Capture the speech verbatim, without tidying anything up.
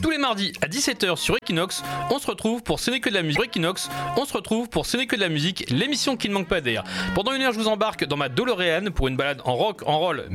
Tous les mardis à dix-sept heures sur Equinox, on se retrouve pour Ce n'est que de la musique. Equinox, on se retrouve pour Ce n'est que de la musique, l'émission qui ne manque pas d'air. Pendant une heure, je vous embarque dans ma DeLorean pour une balade en rock, en roll,